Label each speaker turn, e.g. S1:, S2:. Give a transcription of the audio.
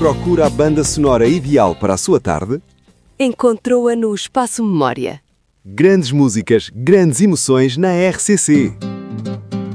S1: Procura a banda sonora ideal para a sua tarde?
S2: Encontrou-a no Espaço Memória.
S1: Grandes músicas, grandes emoções na RCC.